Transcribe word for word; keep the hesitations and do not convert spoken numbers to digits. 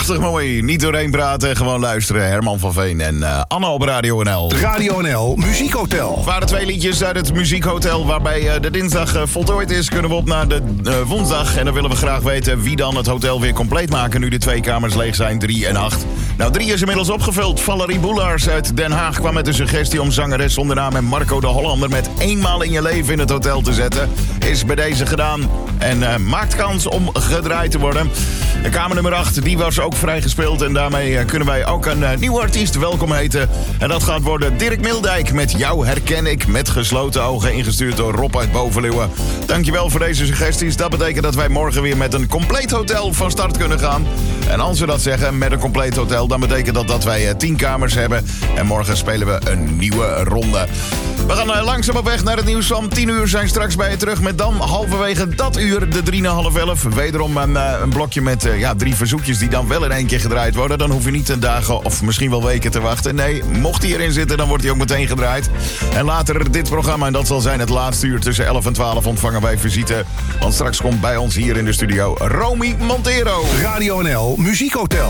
Prachtig mooi. Niet doorheen praten, gewoon luisteren. Herman van Veen en uh, Anne op Radio N L. Radio N L Muziekhotel. Het waren twee liedjes uit het Muziekhotel. Waarbij uh, de dinsdag uh, voltooid is, kunnen we op naar de uh, woensdag. En dan willen we graag weten wie dan het hotel weer compleet maken. Nu de twee kamers leeg zijn, drie en acht. Nou, drie is inmiddels opgevuld. Valerie Boelaars uit Den Haag kwam met de suggestie om zangeres zonder naam en Marco de Hollander met eenmaal in je leven in het hotel te zetten. Is bij deze gedaan en uh, maakt kans om gedraaid te worden. De kamer nummer acht, die was ook vrijgespeeld. En daarmee uh, kunnen wij ook een uh, nieuwe artiest welkom heten. En dat gaat worden Dirk Mildijk met Jou herken ik. Met gesloten ogen, ingestuurd door Rob uit Bovenleeuwen. Dankjewel voor deze suggesties. Dat betekent dat wij morgen weer met een compleet hotel van start kunnen gaan. En als we dat zeggen, met een compleet hotel, dan betekent dat dat wij uh, tien kamers hebben. En morgen spelen we een nieuwe ronde. We gaan uh, langzaam op weg naar het nieuws van tien uur. Zijn straks bij je terug met dan halverwege dat uur de drie na half elf. Wederom een, uh, een blokje met uh, ja, drie verzoekjes die dan wel in één keer gedraaid worden. Dan hoef je niet een dagen of misschien wel weken te wachten. Nee, mocht hij erin zitten, dan wordt hij ook meteen gedraaid. En later dit programma, en dat zal zijn het laatste uur tussen elf en twaalf, ontvangen wij visite. Want straks komt bij ons hier in de studio Romy Montero. Radio N L Muziekhotel.